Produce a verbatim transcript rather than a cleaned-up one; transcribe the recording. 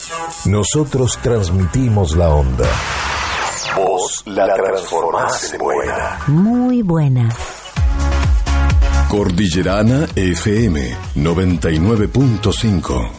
Nosotros transmitimos la onda. Vos la transformás en buena. Muy buena. Cordillerana F M noventa y nueve punto cinco.